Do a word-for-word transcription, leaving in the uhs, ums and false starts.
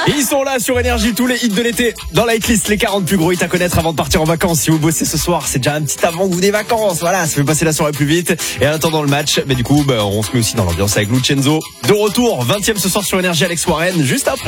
Ils sont là sur Énergie, tous les hits de l'été dans la hitlist, les quarante plus gros hits à connaître avant de partir en vacances. Si vous bossez ce soir, c'est déjà un petit avant que vous des vacances. Voilà, ça fait passer la soirée plus vite. Et en attendant le match, mais du coup, bah, on se met aussi dans l'ambiance avec Lucenzo. De retour, vingtième ce soir sur Énergie, Alex Warren, juste après.